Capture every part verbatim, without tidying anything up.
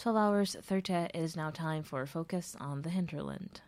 twelve hours thirty, it is now time for a focus on the hinterland.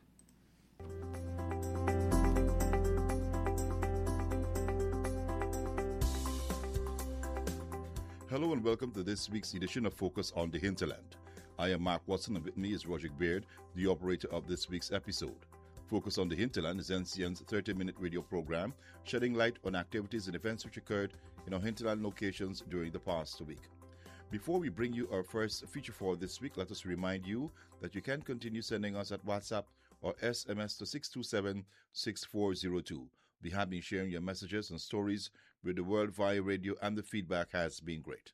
Hello and welcome to this week's edition of Focus on the Hinterland. I am Mark Watson and with me is Roger Baird, the operator of this week's episode. Focus on the Hinterland is N C N's thirty-minute radio program shedding light on activities and events which occurred in our hinterland locations during the past week. Before we bring you our first feature for this week, let us remind you that you can continue sending us at WhatsApp or S M S to six two seven, six four zero two. We have been sharing your messages and stories with the world via radio, and the feedback has been great.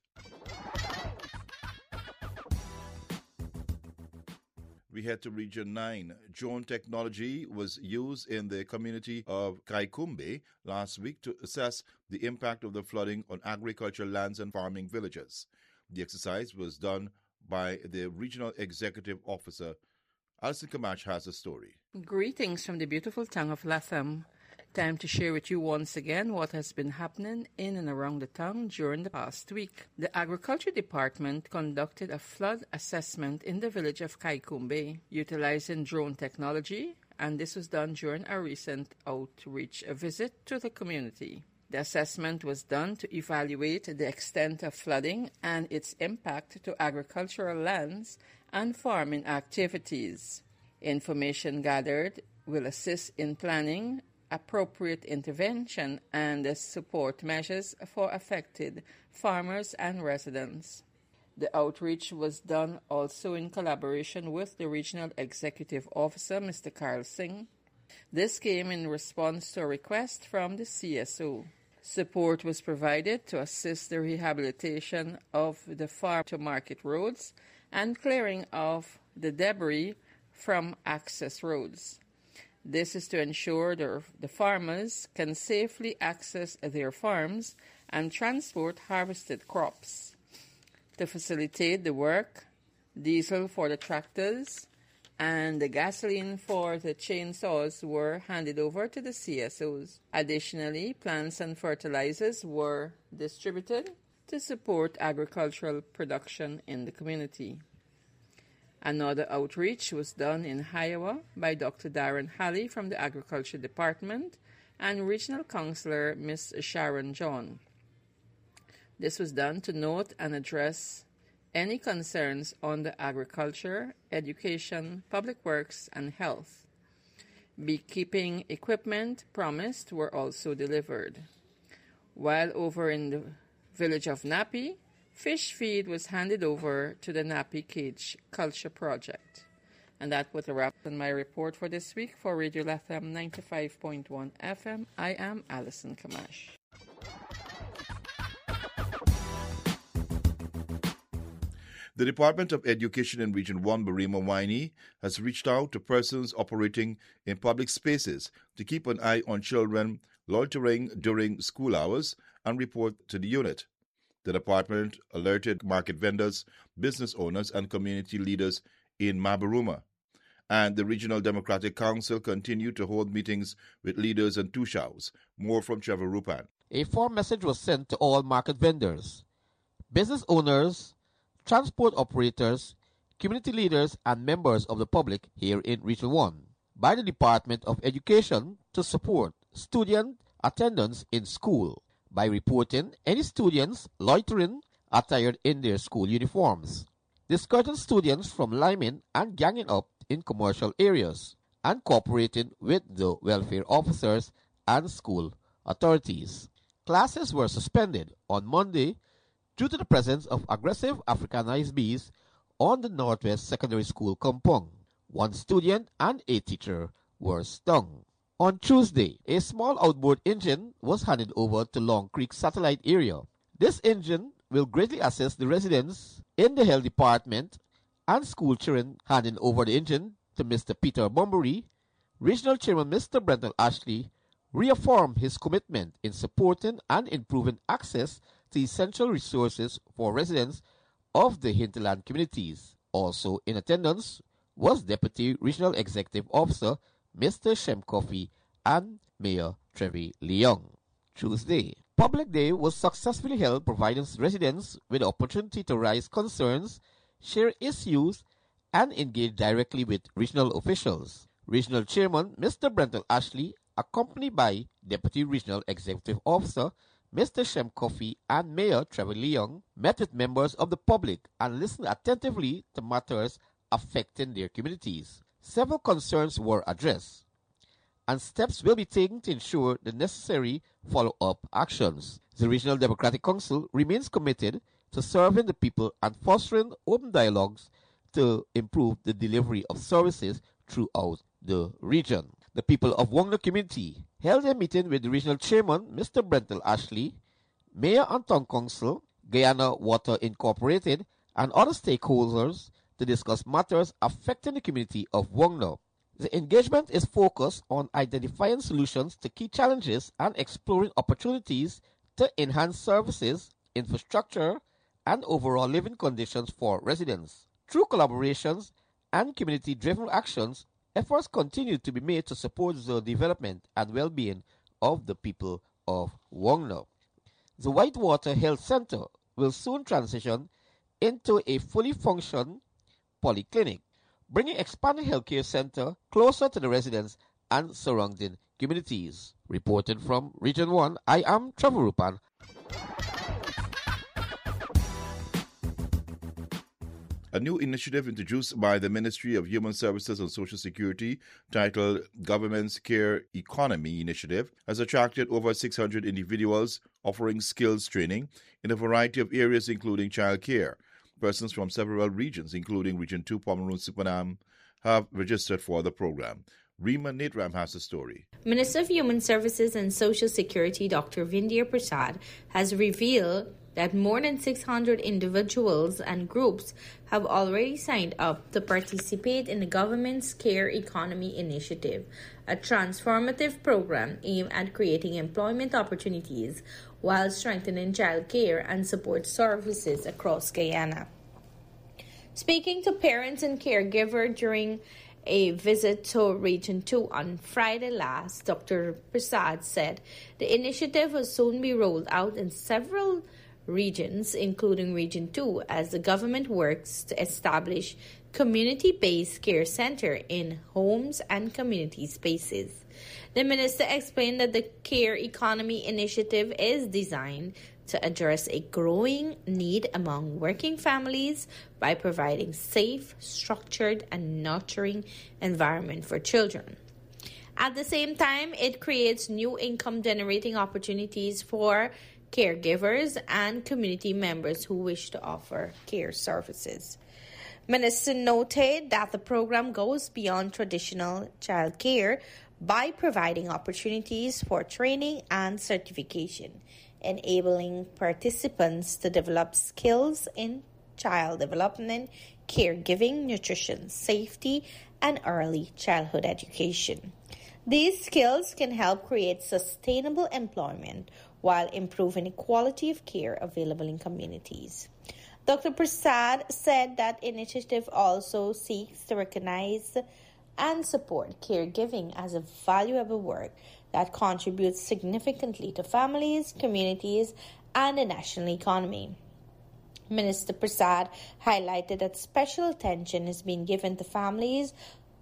We head to Region nine. Drone technology was used in the community of Kaikumbe last week to assess the impact of the flooding on agricultural lands and farming villages. The exercise was done by the Regional Executive Officer. Alison Camash has a story. Greetings from the beautiful town of Latham. Time to share with you once again what has been happening in and around the town during the past week. The Agriculture Department conducted a flood assessment in the village of Kaikumbe, utilizing drone technology, and this was done during a recent outreach visit to the community. The assessment was done to evaluate the extent of flooding and its impact to agricultural lands and farming activities. Information gathered will assist in planning appropriate intervention and support measures for affected farmers and residents. The outreach was done also in collaboration with the Regional Executive Officer, Mister Carl Singh. This came in response to a request from the C S O. Support was provided to assist the rehabilitation of the farm-to-market roads and clearing of the debris from access roads. This is to ensure the, the farmers can safely access their farms and transport harvested crops. To facilitate the work, diesel for the tractors and the gasoline for the chainsaws were handed over to the C S Os. Additionally, plants and fertilizers were distributed to support agricultural production in the community. Another outreach was done in Iowa by Doctor Darren Halley from the Agriculture Department and Regional Councillor Miz Sharon John. This was done to note and address any concerns on the agriculture, education, public works, and health. Beekeeping equipment promised were also delivered. While over in the village of Napi, fish feed was handed over to the Napi Cage Culture Project. And that was a wrap on my report for this week. For Radio Latham ninety-five point one F M, I am Alison Camash. The Department of Education in Region one, Barima Waini, has reached out to persons operating in public spaces to keep an eye on children loitering during school hours and report to the unit. The department alerted market vendors, business owners, and community leaders in Mabaruma. And the Regional Democratic Council continued to hold meetings with leaders and Tushaus. More from Trevor Rupan. A form message was sent to all market vendors, business owners, transport operators, community leaders, and members of the public here in Region one by the Department of Education to support student attendance in school by reporting any students loitering attired in their school uniforms, discouraging students from liming and ganging up in commercial areas, and cooperating with the welfare officers and school authorities. Classes were suspended on Monday due to the presence of aggressive Africanized bees on the Northwest Secondary School compound. One student and a teacher were stung. On Tuesday, a small outboard engine was handed over to Long Creek Satellite Area. This engine will greatly assist the residents in the health department and school children. Handing over the engine to Mister Peter Bombury, Regional Chairman Mister Brenton Ashley reaffirmed his commitment in supporting and improving access to essential resources for residents of the hinterland communities. Also in attendance was Deputy Regional Executive Officer Mister Shem Coffey and Mayor Trevi Leong. Tuesday, Public Day was successfully held, providing residents with the opportunity to raise concerns share issues, and engage directly with regional officials. Regional Chairman Mister Brenton Ashley, accompanied by Deputy Regional Executive Officer Mister Shem Coffey and Mayor Trevor Leong, met with members of the public and listened attentively to matters affecting their communities. Several concerns were addressed, and steps will be taken to ensure the necessary follow-up actions. The Regional Democratic Council remains committed to serving the people and fostering open dialogues to improve the delivery of services throughout the region. The people of Wongno community held a meeting with the regional chairman, Mister Brenton Ashley, Mayor and Town Council, Guyana Water Incorporated, and other stakeholders to discuss matters affecting the community of Wongno. The engagement is focused on identifying solutions to key challenges and exploring opportunities to enhance services, infrastructure, and overall living conditions for residents. Through collaborations and community-driven actions, efforts continue to be made to support the development and well-being of the people of Wongno. The Whitewater Health Center will soon transition into a fully functioning polyclinic, bringing expanded healthcare center closer to the residents and surrounding communities. Reported from Region one, I am Trevor Rupan. A new initiative introduced by the Ministry of Human Services and Social Security, titled Government's Care Economy Initiative, has attracted over six hundred individuals offering skills training in a variety of areas, including child care. Persons from several regions, including Region two, Pomeroon, Sipanam, have registered for the program. Reema Netram has the story. Minister of Human Services and Social Security, Doctor Vindhya Prasad, has revealed that more than six hundred individuals and groups have already signed up to participate in the government's Care Economy Initiative, a transformative program aimed at creating employment opportunities while strengthening child care and support services across Guyana. Speaking to parents and caregivers during a visit to Region two on Friday last, Doctor Prasad said the initiative will soon be rolled out in several regions, including Region two, as the government works to establish community-based care center in homes and community spaces. The minister explained that the Care Economy Initiative is designed to address a growing need among working families by providing safe, structured, and nurturing environment for children. At the same time, it creates new income-generating opportunities for caregivers and community members who wish to offer care services. Minister noted that the program goes beyond traditional child care by providing opportunities for training and certification, enabling participants to develop skills in child development, caregiving, nutrition, safety, and early childhood education. These skills can help create sustainable employment while improving the quality of care available in communities. Doctor Prasad said that initiative also seeks to recognize and support caregiving as a valuable work that contributes significantly to families, communities, and the national economy. Minister Prasad highlighted that special attention is being given to families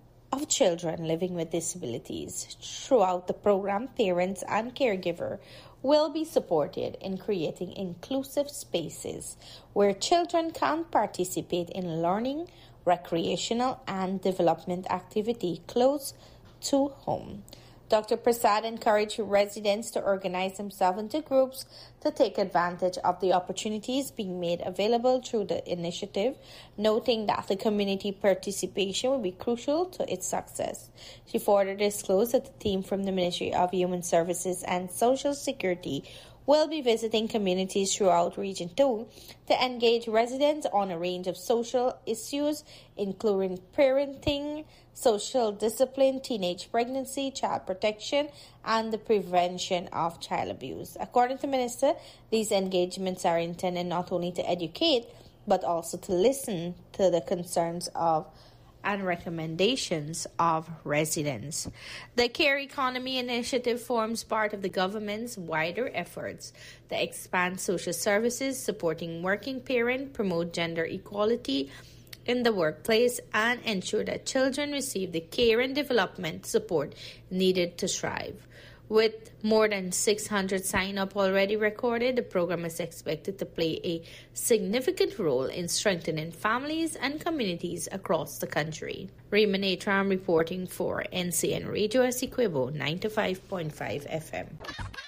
of children living with disabilities. Throughout the program, parents and caregivers will be supported in creating inclusive spaces where children can participate in learning, recreational, and development activity close to home. Doctor Prasad encouraged residents to organize themselves into groups to take advantage of the opportunities being made available through the initiative, noting that the community participation will be crucial to its success. She further disclosed that the team from the Ministry of Human Services and Social Security will be visiting communities throughout Region two to engage residents on a range of social issues, including parenting, social discipline, teenage pregnancy, child protection, and the prevention of child abuse. According to the Minister, these engagements are intended not only to educate, but also to listen to the concerns of and recommendations of residents. The Care Economy Initiative forms part of the government's wider efforts to expand social services, supporting working parents, promote gender equality in the workplace, and ensure that children receive the care and development support needed to thrive. With more than six hundred sign-up already recorded, the program is expected to play a significant role in strengthening families and communities across the country. Rima Natram reporting for N C N Radio Essequibo ninety-five point five F M.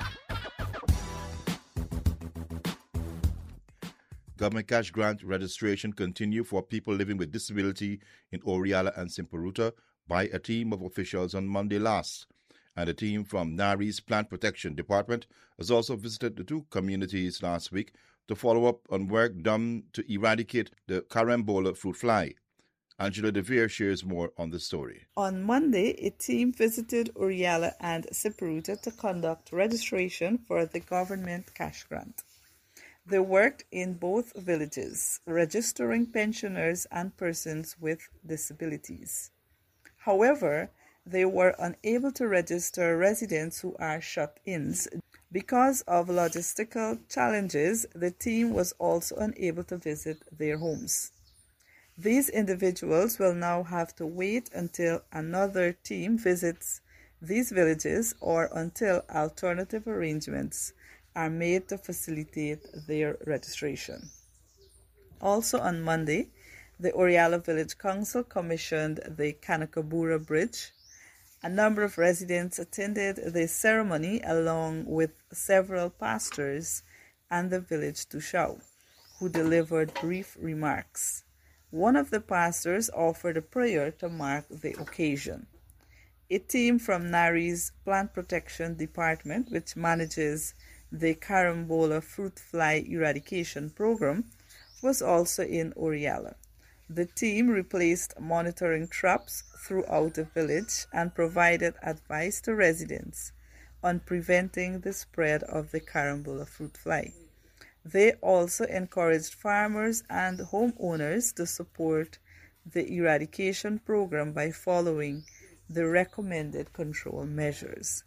Government cash grant registration continue for people living with disability in Oriala and Simperuta by a team of officials on Monday last. And a team from NARI's Plant Protection Department has also visited the two communities last week to follow up on work done to eradicate the carambola fruit fly. Angela DeVere shares more on the story. On Monday, a team visited Oriala and Simperuta to conduct registration for the government cash grant. They worked in both villages, registering pensioners and persons with disabilities. However, they were unable to register residents who are shut-ins. Because of logistical challenges, the team was also unable to visit their homes. These individuals will now have to wait until another team visits these villages or until alternative arrangements are made to facilitate their registration. Also on Monday, the Oriala Village Council commissioned the Kanakabura Bridge. A number of residents attended the ceremony along with several pastors and the village tushao, who delivered brief remarks. One of the pastors offered a prayer to mark the occasion. A team from NARI's Plant Protection Department, which manages the carambola fruit fly eradication program, was also in Oriala. The team replaced monitoring traps throughout the village and provided advice to residents on preventing the spread of the carambola fruit fly. They also encouraged farmers and homeowners to support the eradication program by following the recommended control measures.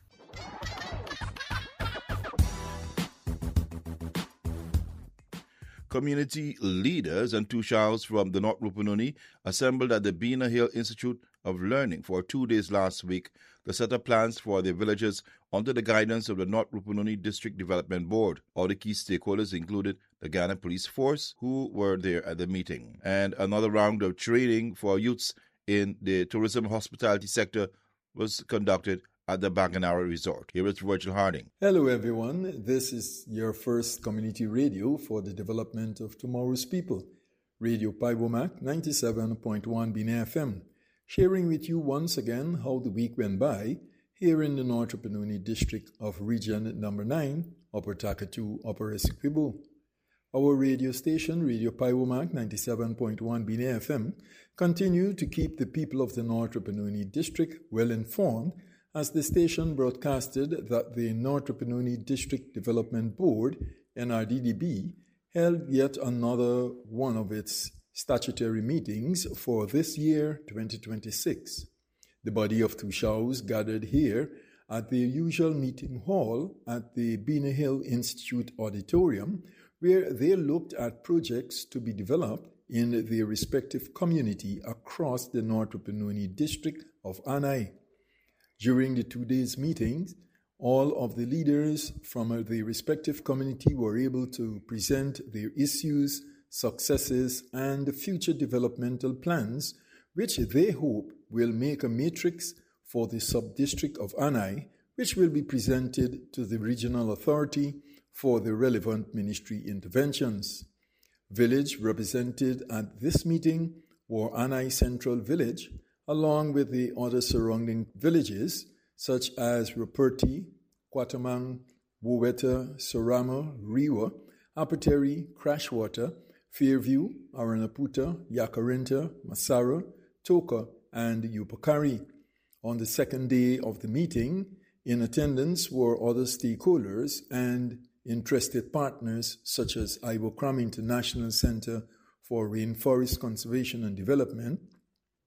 Community leaders and tushaus from the North Rupununi assembled at the Bina Hill Institute of Learning for two days last week to set up plans for their villages under the guidance of the North Rupununi District Development Board. All the key stakeholders included the Ghana Police Force, who were there at the meeting. And another round of training for youths in the tourism hospitality sector was conducted at the Banganara Resort. Here is Virgil Harding. Hello everyone, this is your first community radio for the development of tomorrow's people. Radio Paibomac ninety-seven point one Bina F M, sharing with you once again how the week went by here in the North Rupununi district of Region Number nine, Upper Takatu, Upper Essequibo. Our radio station, Radio Paibomac ninety-seven point one Bina F M, continue to keep the people of the North Rupununi district well informed as the station broadcasted that the North Rupununi District Development Board, N R D D B, held yet another one of its statutory meetings for this year, twenty twenty-six. The body of tushaus gathered here at the usual meeting hall at the Bina Hill Institute Auditorium, where they looked at projects to be developed in their respective community across the North Rupununi district of Anai. During the two days meetings, all of the leaders from the respective community were able to present their issues, successes, and future developmental plans, which they hope will make a matrix for the sub-district of Anai, which will be presented to the regional authority for the relevant ministry interventions. Village represented at this meeting were Anai Central Village, along with the other surrounding villages such as Ruperti, Quatamang, Woweta, Sorama, Riwa, Apateri, Crashwater, Fairview, Aranaputa, Yakarinta, Masara, Toka, and Upakari. On the second day of the meeting, in attendance were other stakeholders and interested partners such as Ibokram International Center for Rainforest Conservation and Development,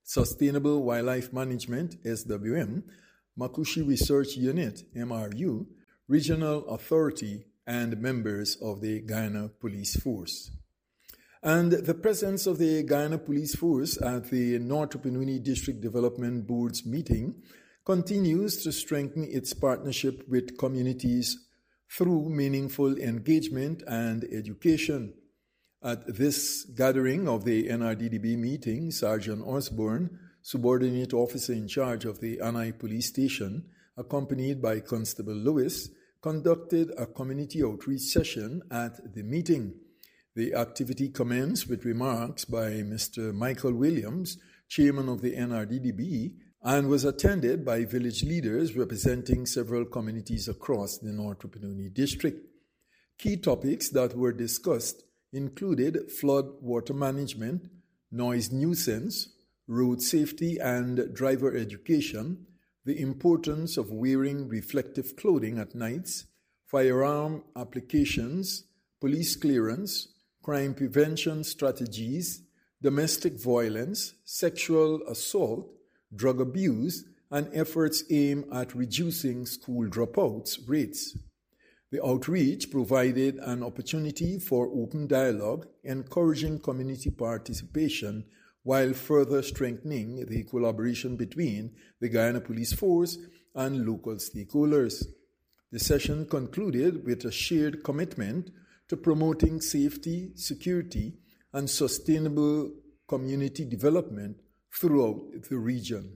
Sustainable Wildlife Management, S W M, Makushi Research Unit, M R U, Regional Authority, and members of the Guyana Police Force. And the presence of the Guyana Police Force at the North Rupununi District Development Board's meeting continues to strengthen its partnership with communities through meaningful engagement and education. At this gathering of the N R D D B meeting, Sergeant Osborne, subordinate officer in charge of the Anai Police Station, accompanied by Constable Lewis, conducted a community outreach session at the meeting. The activity commenced with remarks by Mister Michael Williams, chairman of the N R D D B, and was attended by village leaders representing several communities across the North Rupununi district. Key topics that were discussed included flood water management, noise nuisance, road safety and driver education, the importance of wearing reflective clothing at nights, firearm applications, police clearance, crime prevention strategies, domestic violence, sexual assault, drug abuse, and efforts aimed at reducing school dropouts rates. The outreach provided an opportunity for open dialogue, encouraging community participation while further strengthening the collaboration between the Guyana Police Force and local stakeholders. The session concluded with a shared commitment to promoting safety, security, and sustainable community development throughout the region.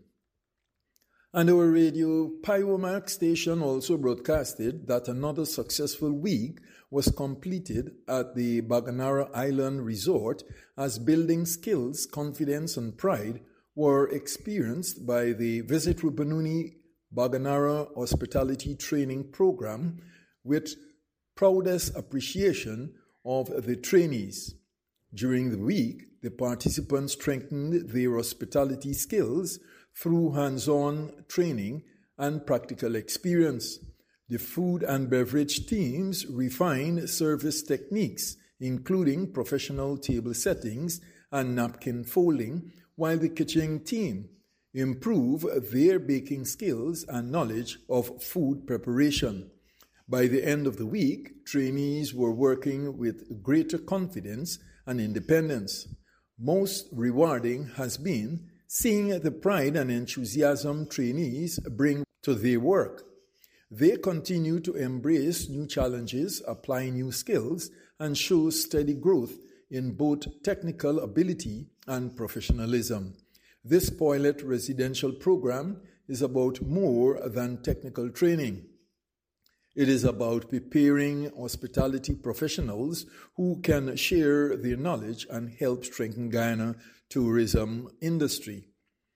And our radio Piomac station also broadcasted that another successful week was completed at the Baganara Island Resort as building skills, confidence, and pride were experienced by the Visit Rupununi Baganara Hospitality Training Program with proudest appreciation of the trainees. During the week, the participants strengthened their hospitality skills through hands-on training and practical experience. The food and beverage teams refined service techniques, including professional table settings and napkin folding, while the kitchen team improved their baking skills and knowledge of food preparation. By the end of the week, trainees were working with greater confidence and independence. Most rewarding has been seeing the pride and enthusiasm trainees bring to their work. They continue to embrace new challenges, apply new skills, and show steady growth in both technical ability and professionalism. This pilot residential program is about more than technical training. It is about preparing hospitality professionals who can share their knowledge and help strengthen Guyana tourism industry.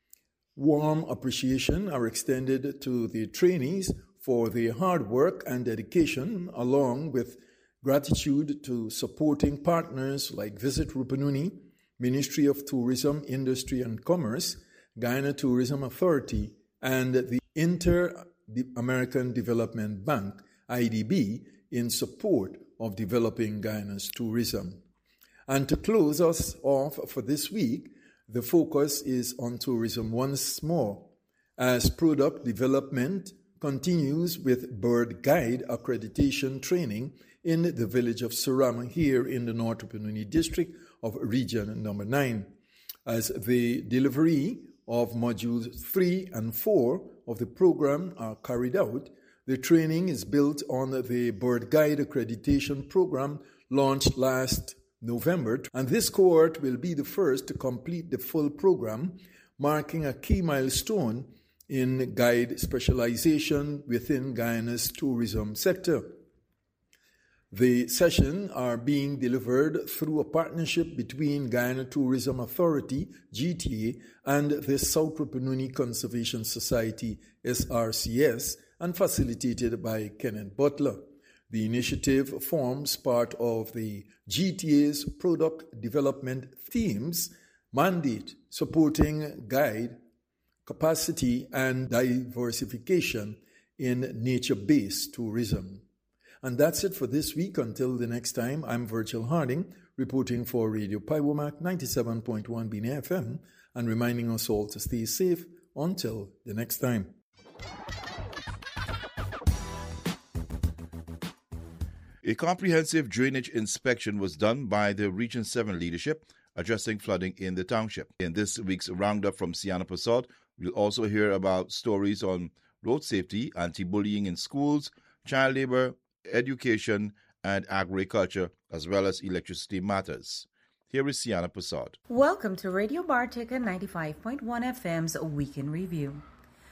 Warm appreciation are extended to the trainees for their hard work and dedication, along with gratitude to supporting partners like Visit Rupununi, Ministry of Tourism, Industry and Commerce, Guyana Tourism Authority, and the Inter-American Development Bank, I D B, in support of developing Guyana's tourism. And to close us off for this week, the focus is on tourism once more, as product development continues with bird guide accreditation training in the village of Surama here in the North Rupununi district of region number nine. As the delivery of modules three and four of the program are carried out, the training is built on the bird guide accreditation program launched last November, and this cohort will be the first to complete the full program, marking a key milestone in guide specialization within Guyana's tourism sector. The sessions are being delivered through a partnership between Guyana Tourism Authority, G T A, and the South Rupununi Conservation Society, S R C S, and facilitated by Kenneth Butler. The initiative forms part of the G T A's product development themes mandate, supporting guide capacity and diversification in nature-based tourism. And that's it for this week. Until the next time, I'm Virgil Harding, reporting for Radio Paiwomac ninety-seven point one B N F M and reminding us all to stay safe until the next time. A comprehensive drainage inspection was done by the Region seven leadership addressing flooding in the township. In this week's roundup from Sienna Prasad, we'll also hear about stories on road safety, anti-bullying in schools, child labor, education, and agriculture, as well as electricity matters. Here is Sienna Prasad. Welcome to Radio Bartica ninety-five point one F M's Week in Review.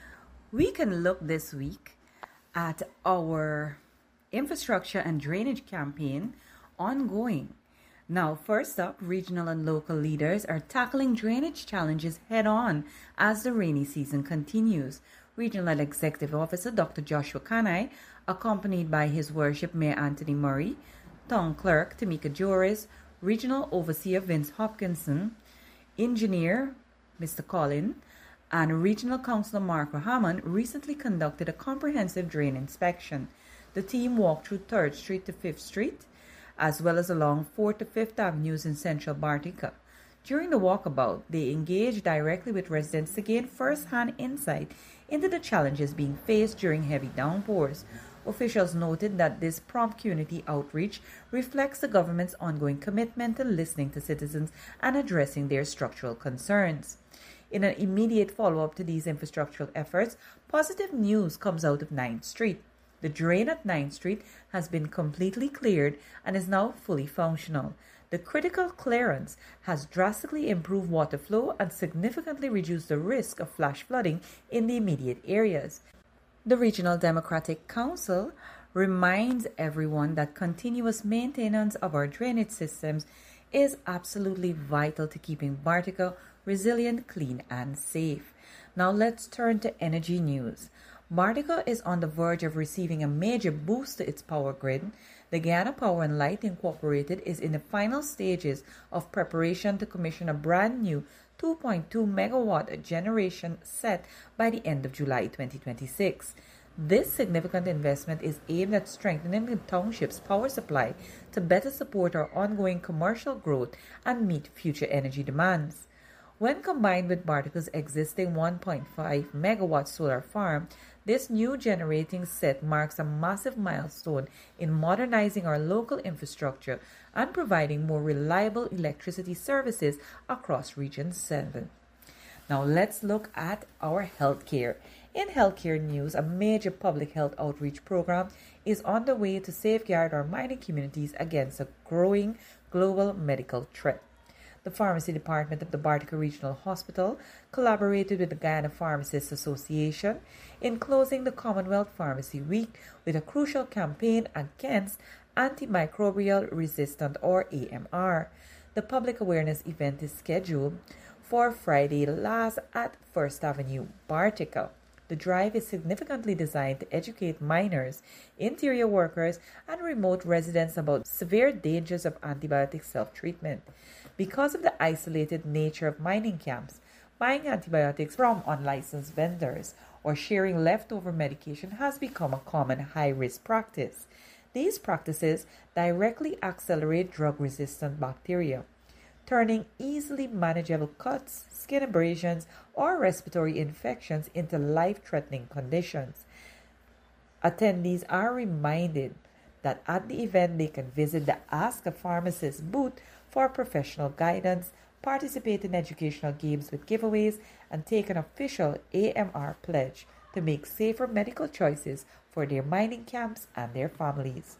We can look this week at our infrastructure and drainage campaign ongoing. Now, first up, regional and local leaders are tackling drainage challenges head-on as the rainy season continues. Regional Executive Officer Doctor Joshua Kanai, accompanied by His Worship Mayor Anthony Murray, Town Clerk Tamika Joris, Regional Overseer Vince Hopkinson, Engineer Mister Collin, and Regional Councillor Mark Rahaman recently conducted a comprehensive drain inspection. The team walked through third Street to fifth Street, as well as along fourth to fifth Avenues in central Bartica. During the walkabout, they engaged directly with residents to gain first-hand insight into the challenges being faced during heavy downpours. Officials noted that this prompt community outreach reflects the government's ongoing commitment to listening to citizens and addressing their structural concerns. In an immediate follow-up to these infrastructural efforts, positive news comes out of ninth Street. The drain at ninth Street has been completely cleared and is now fully functional. The critical clearance has drastically improved water flow and significantly reduced the risk of flash flooding in the immediate areas. The Regional Democratic Council reminds everyone that continuous maintenance of our drainage systems is absolutely vital to keeping Bartica resilient, clean, and safe. Now let's turn to energy news. Bartica is on the verge of receiving a major boost to its power grid. The Guyana Power and Light Incorporated is in the final stages of preparation to commission a brand new two point two megawatt generation set by the end of July twenty twenty-six. This significant investment is aimed at strengthening the township's power supply to better support our ongoing commercial growth and meet future energy demands. When combined with Bartica's existing one point five megawatt solar farm, this new generating set marks a massive milestone in modernizing our local infrastructure and providing more reliable electricity services across Region seven. Now let's look at our healthcare. In healthcare news, a major public health outreach program is on the way to safeguard our mining communities against a growing global medical threat. The Pharmacy Department of the Bartica Regional Hospital collaborated with the Guyana Pharmacists Association in closing the Commonwealth Pharmacy Week with a crucial campaign against antimicrobial resistant or A M R. The public awareness event is scheduled for Friday last at First Avenue, Bartica. The drive is significantly designed to educate miners, interior workers, and remote residents about severe dangers of antibiotic self-treatment. Because of the isolated nature of mining camps, buying antibiotics from unlicensed vendors or sharing leftover medication has become a common high-risk practice. These practices directly accelerate drug-resistant bacteria, turning easily manageable cuts, skin abrasions, or respiratory infections into life-threatening conditions. Attendees are reminded that at the event they can visit the Ask a Pharmacist booth for professional guidance, participate in educational games with giveaways, and take an official A M R pledge to make safer medical choices for their mining camps and their families.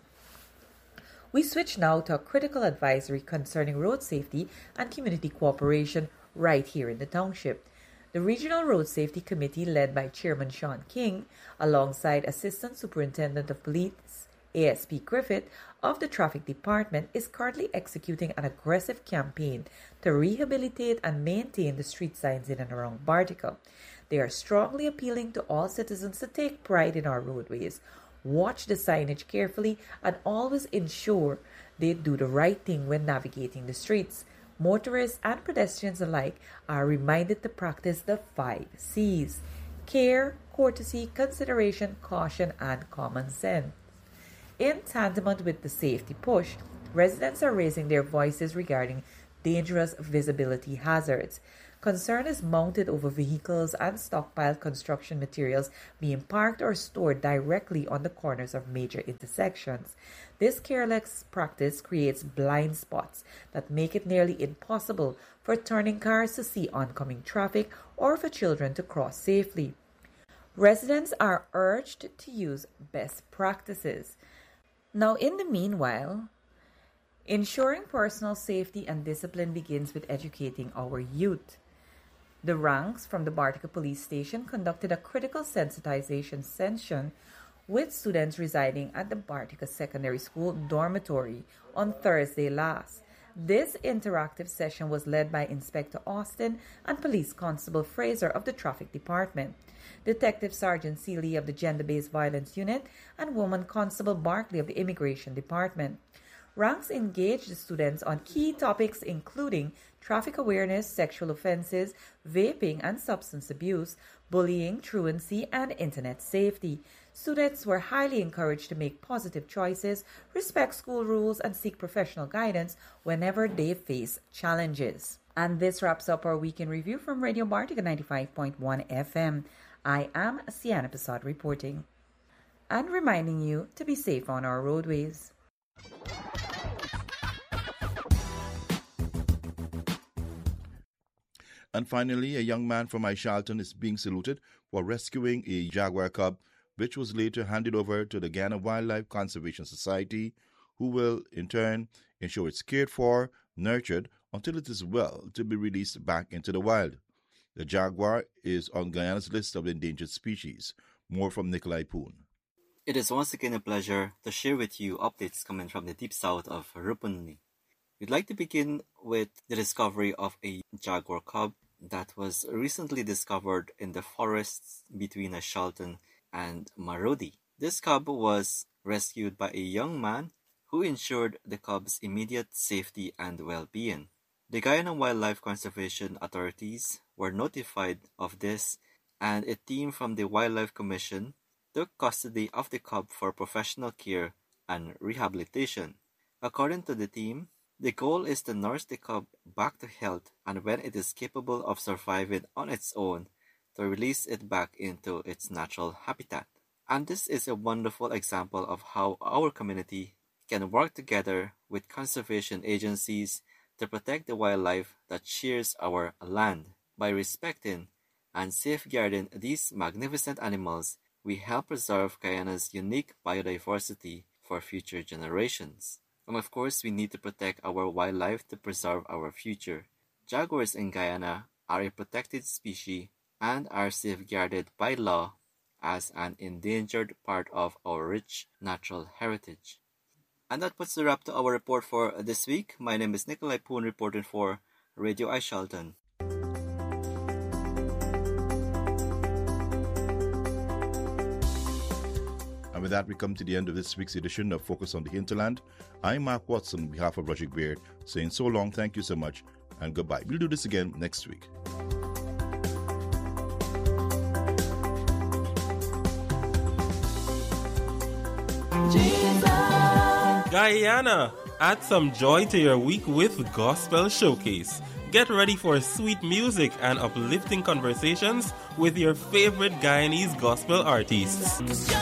We switch now to a critical advisory concerning road safety and community cooperation right here in the township. The Regional Road Safety Committee, led by Chairman Sean King, alongside Assistant Superintendent of Police A S P Griffith of the Traffic Department, is currently executing an aggressive campaign to rehabilitate and maintain the street signs in and around Bartica. They are strongly appealing to all citizens to take pride in our roadways, watch the signage carefully, and always ensure they do the right thing when navigating the streets. Motorists and pedestrians alike are reminded to practice the five C's: care, courtesy, consideration, caution, and common sense. In tandem with the safety push, Residents are raising their voices regarding dangerous visibility hazards. Concern is mounted over vehicles and stockpiled construction materials being parked or stored directly on the corners of major intersections. This careless practice creates blind spots that make it nearly impossible for turning cars to see oncoming traffic or for children to cross safely. Residents are urged to use best practices. Now, in the meanwhile, ensuring personal safety and discipline begins with educating our youth. The ranks from the Bartica Police Station conducted a critical sensitization session with students residing at the Bartica Secondary School dormitory on Thursday last. This interactive session was led by Inspector Austin and Police Constable Fraser of the Traffic Department, Detective Sergeant Seeley of the Gender-Based Violence Unit, and Woman Constable Barkley of the Immigration Department. Ranks engaged the students on key topics including traffic awareness, sexual offenses, vaping and substance abuse, bullying, truancy, and internet safety. Students were highly encouraged to make positive choices, respect school rules, and seek professional guidance whenever they face challenges. And this wraps up our week in review from Radio Bartica ninety-five point one F M. I am Sienna Passad reporting and reminding you to be safe on our roadways. And finally, a young man from Ishalton is being saluted for rescuing a jaguar cub, which was later handed over to the Guyana Wildlife Conservation Society, who will, in turn, ensure it's cared for, nurtured, until it is well to be released back into the wild. The jaguar is on Guyana's list of endangered species. More from Nikolai Poon. It is once again a pleasure to share with you updates coming from the deep south of Rupununi. We'd like to begin with the discovery of a jaguar cub that was recently discovered in the forests between Ishalton and Marodi. This cub was rescued by a young man who ensured the cub's immediate safety and well-being. The Guyana Wildlife Conservation authorities were notified of this, and a team from the Wildlife Commission took custody of the cub for professional care and rehabilitation. According to the team, the goal is to nurse the cub back to health, and when it is capable of surviving on its own, to release it back into its natural habitat. And this is a wonderful example of how our community can work together with conservation agencies to protect the wildlife that shares our land. By respecting and safeguarding these magnificent animals, we help preserve Guyana's unique biodiversity for future generations. And of course, we need to protect our wildlife to preserve our future. Jaguars in Guyana are a protected species and are safeguarded by law as an endangered part of our rich natural heritage. And that puts the wrap to our report for this week. My name is Nikolai Poon reporting for Radio Ishalton. And with that, we come to the end of this week's edition of Focus on the Hinterland. I'm Mark Watson on behalf of Roger Beard, saying so long, thank you so much, and goodbye. We'll do this again next week. Guyana, add some joy to your week with Gospel Showcase. Get ready for sweet music and uplifting conversations with your favorite Guyanese gospel artists.